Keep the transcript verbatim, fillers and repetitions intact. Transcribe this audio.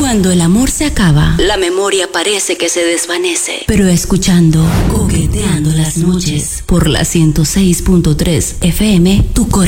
Cuando el amor se acaba, la memoria parece que se desvanece. Pero escuchando Coqueteando las Noches por la ciento seis punto tres F M, tu corazón